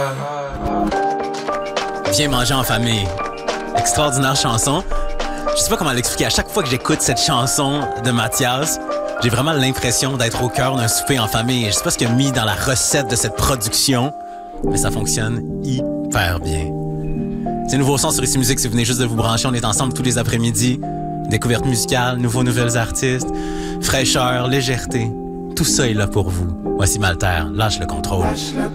Viens manger en famille. Extraordinaire chanson. Je sais pas comment l'expliquer. À chaque fois que j'écoute cette chanson de Mathias, j'ai vraiment l'impression d'être au cœur d'un souper en famille. Je sais pas ce qu'il a mis dans la recette de cette production, mais ça fonctionne hyper bien. C'est Nouveau Son sur Ici Musique. Si vous venez juste de vous brancher, on est ensemble tous les après-midi. Découverte musicale, nouvelles artistes, fraîcheur, légèreté. Tout ça est là pour vous. Voici Malter. Lâche le contrôle.